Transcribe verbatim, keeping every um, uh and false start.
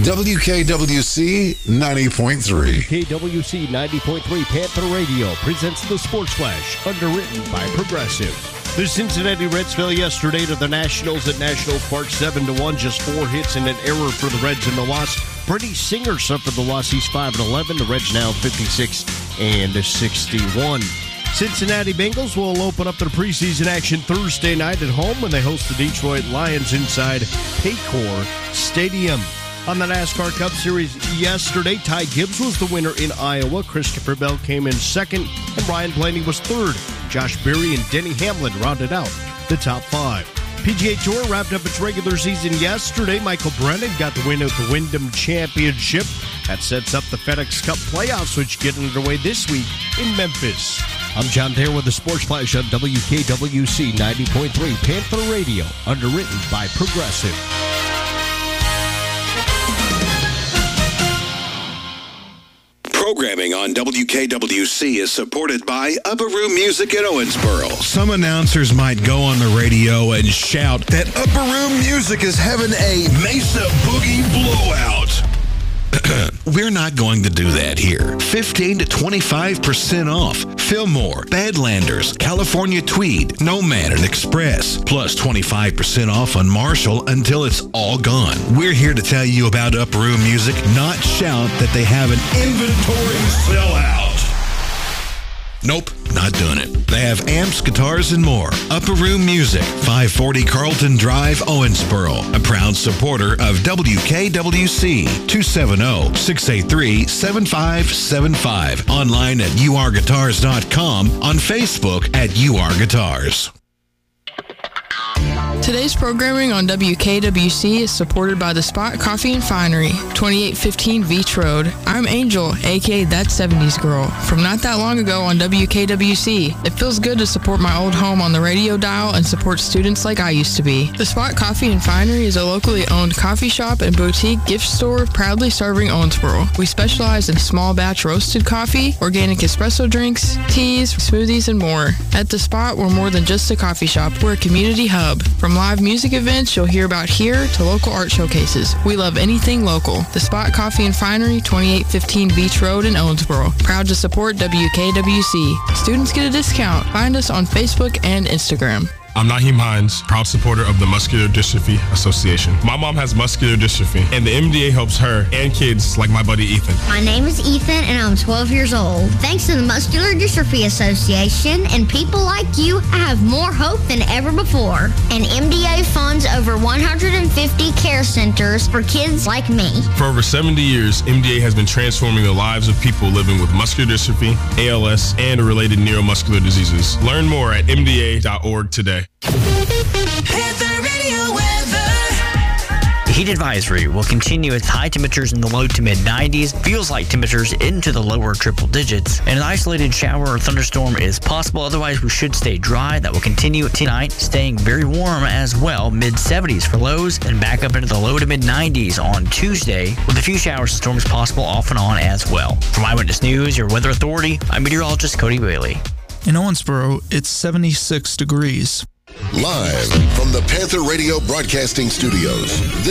W K W C ninety point three. K W C ninety point three Panther Radio presents the Sports Flash, underwritten by Progressive. The Cincinnati Reds fell yesterday to the Nationals at Nationals Park seven to one. Just four hits and an error for the Reds in the loss. Brady Singer suffered the loss. He's five and eleven. The Reds now fifty-six and sixty-one. Cincinnati Bengals will open up their preseason action Thursday night at home when they host the Detroit Lions inside Paycor Stadium. On the NASCAR Cup Series yesterday, Ty Gibbs was the winner in Iowa. Christopher Bell came in second, and Ryan Blaney was third. Josh Berry and Denny Hamlin rounded out the top five. P G A Tour wrapped up its regular season yesterday. Michael Brennan got the win at the Wyndham Championship. That sets up the FedEx Cup playoffs, which get underway this week in Memphis. I'm John Dare with the Sports Flash on W K W C ninety point three Panther Radio, underwritten by Progressive. Programming on W K W C is supported by Upper Room Music in Owensboro. Some announcers might go on the radio and shout that Upper Room Music is having a Mesa Boogie blowout. We're not going to do that here. fifteen to twenty-five percent off. Fillmore, Badlanders, California Tweed, Nomad, and Express. Plus twenty-five percent off on Marshall until it's all gone. We're here to tell you about Upper Room Music, not shout that they have an inventory sellout. Nope, not doing it. They have amps, guitars, and more. Upper Room Music, five forty Carlton Drive, Owensboro. A proud supporter of W K W C. two seven zero, six eight three, seven five seven five. Online at U R guitars dot com. On Facebook at U R Guitars. Today's programming on W K W C is supported by The Spot Coffee and Finery, twenty-eight fifteen Beach Road. I'm Angel, aka That seventies Girl, from not that long ago on W K W C. It feels good to support my old home on the radio dial and support students like I used to be. The Spot Coffee and Finery is a locally owned coffee shop and boutique gift store proudly serving Owensboro. We specialize in small batch roasted coffee, organic espresso drinks, teas, smoothies, and more. At The Spot, we're more than just a coffee shop. We're a community hub. From live music events you'll hear about here to local art showcases. We love anything local. The Spot Coffee and Finery, twenty-eight fifteen Beach Road in Owensboro. Proud to support W K W C. Students get a discount. Find us on Facebook and Instagram. I'm Naheem Hines, proud supporter of the Muscular Dystrophy Association. My mom has muscular dystrophy, and the M D A helps her and kids like my buddy Ethan. My name is Ethan, and I'm twelve years old. Thanks to the Muscular Dystrophy Association and people like you, I have more hope than ever before. And M D A funds over one hundred fifty care centers for kids like me. For over seventy years, M D A has been transforming the lives of people living with muscular dystrophy, A L S, and related neuromuscular diseases. Learn more at M D A dot org today. Panther Radio weather. The heat advisory will continue with high temperatures in the low to mid nineties, feels like temperatures into the lower triple digits, and an isolated shower or thunderstorm is possible. Otherwise, we should stay dry. That will continue tonight, staying very warm as well, mid seventies for lows, and back up into the low to mid nineties on Tuesday, with a few showers and storms possible off and on as well. From Eyewitness News, your weather authority, I'm meteorologist Cody Bailey. In Owensboro, it's seventy-six degrees. Live from the Panther Radio Broadcasting Studios,